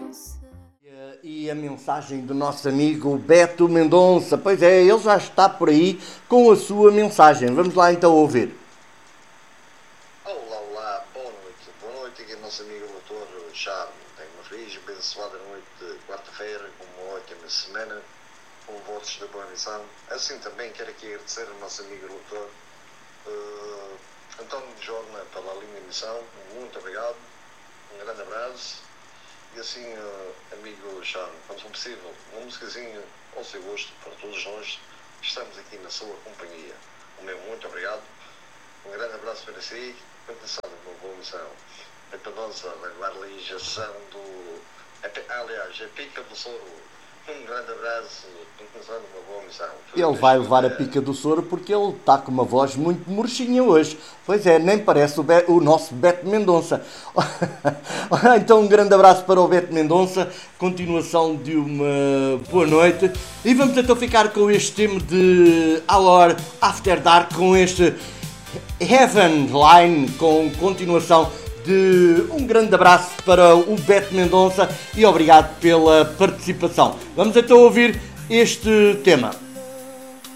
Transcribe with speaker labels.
Speaker 1: E a mensagem do nosso amigo Beto Mendonça. Pois é, ele já está por aí com a sua mensagem. Vamos lá então ouvir.
Speaker 2: Olá, boa noite. Aqui é o nosso amigo doutor Charme. Tenho uma feliz e abençoada noite de quarta-feira, com uma ótima semana, com votos de boa missão. Assim também quero aqui agradecer ao nosso amigo doutor António de Jorna pela linha de missão. Muito obrigado, um grande abraço. E assim, amigo Charme, quando for possível, uma musicazinha ao seu gosto para todos nós que estamos aqui na sua companhia. O meu muito obrigado, um grande abraço para si, pensado numa boa missão. É para nós a realização aliás, a pica do soro. Um grande abraço, pensando numa boa missão.
Speaker 1: Ele vai levar a pica do soro porque ele está com uma voz muito murchinha hoje. Pois é, nem parece o nosso Beto Mendonça. Então um grande abraço para o Beto Mendonça, continuação de uma boa noite. E vamos então ficar com este tema de Hour After Dark, com este Heaven Line, com continuação de um grande abraço para o Beto Mendonça e obrigado pela participação. Vamos então ouvir este tema.